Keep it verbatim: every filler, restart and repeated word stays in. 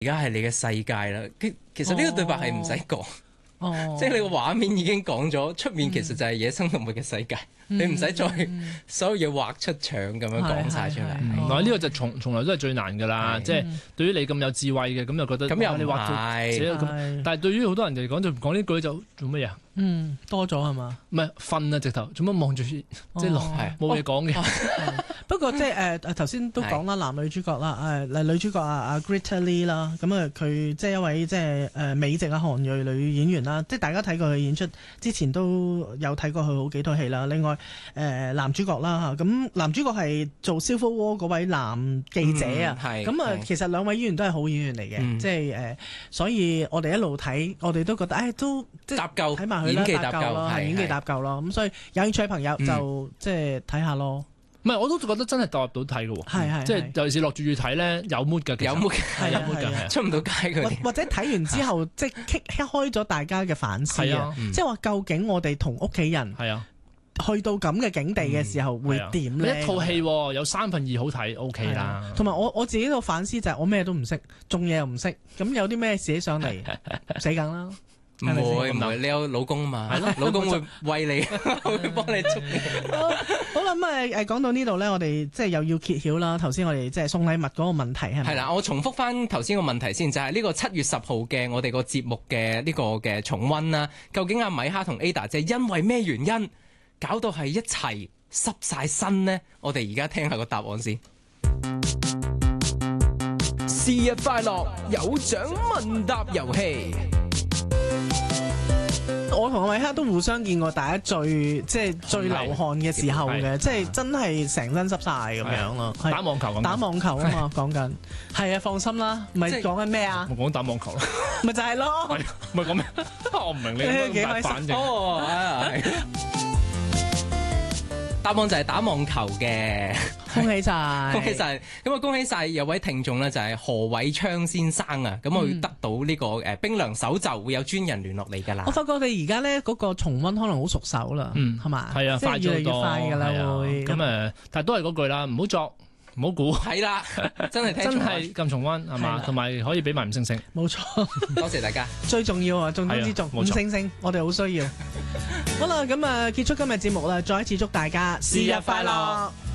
而家係你嘅世界啦。其其實呢個對白係唔使講。 哦， 即係你個畫面已經講咗，出面其實就係野生動物嘅世界，嗯、你唔使再所有嘢畫出腸咁樣講晒出嚟。 唔係呢個就從從來都係最難㗎啦，即係對於你咁有智慧嘅，咁就覺得咁又你畫咗咁，但係對於好多人嚟講就講呢句就做乜嘢？ 嗯，多咗係嘛？ 唔係瞓啊，直頭做乜望住即係落冇嘢講嘅。 不過即係誒誒頭先都講啦，男女主角啦，誒嗱女主角啊啊 Greta Lee 啦，咁啊佢即係一位即係誒美籍嘅韓裔女演員啦，即係大家睇過佢演出之前都有睇過佢好幾套戲啦。另外誒男主角啦嚇，咁男主角係做 Civil War 嗰位男記者啊，咁啊其實兩位演員都係好演員嚟嘅，即係誒，所以我哋一路睇，我哋都覺得誒都即係搭夠睇埋佢啦， 演技搭夠咯，係演技搭夠咯，咁所以有興趣嘅朋友就即係睇下咯。 唔係，我都覺得真係代入到睇嘅喎， 係係， 即係尤其是落住住睇咧，有 mood 嘅， 有 mood 係有 mood 嘅， 出唔到街佢。 或者睇完之後，即係激開咗大家嘅反思啊！即係話究竟我哋同屋企人係啊， 去到咁嘅境地嘅時候會點咧？ 一套戲有三分二好睇 ，OK 啦。 同埋我我自己個反思就係我咩都唔識，種嘢又唔識，咁有啲咩寫上嚟死梗啦。 唔會唔會，你有老公嘛？係咯，老公會餵你，會幫你捉嘢。 好啦，咁啊誒講到呢度咧，我哋即係又要揭曉啦。頭先我哋即係送禮物嗰個問題係咪？ 係啦，我重複翻頭先個問題先，就係呢個七月十號嘅我哋個節目嘅呢個嘅重溫啦。究竟阿米哈同 Ada 姐因為咩原因搞到係一齊濕晒身呢？我哋而家聽下個答案先。 是日快樂有獎問答遊戲。 我同阿米哈都互相見過大家最即係最流汗嘅時候嘅，即係真係成身濕晒咁樣咯。 打網球咁， 打網球啊嘛，講緊係啊，放心啦，唔係講緊咩啊？ 我講打網球啦， 咪就係咯， 唔係講咩？我唔明你咁大反應。 哦，係。答案就係打網球嘅， 恭喜晒， 恭喜晒！咁啊，恭喜晒有位聽眾咧，就係何偉昌先生啊！咁我得到呢個誒冰涼手袖，會有專人聯絡你噶啦。 我發覺你而家咧嗰個重溫可能好熟手啦，嗯，係嘛？ 係啊，快咗越快噶啦會。 咁誒，但係都係嗰句啦，唔好作。唔好估， 係啦，真係真係咁重溫係嘛，同埋可以俾埋五星星， 冇錯， 多謝大家。 最重要啊，重中之重，五星星，我哋好需要。好啦，咁啊，結束今日節目啦，再一次祝大家生日快樂。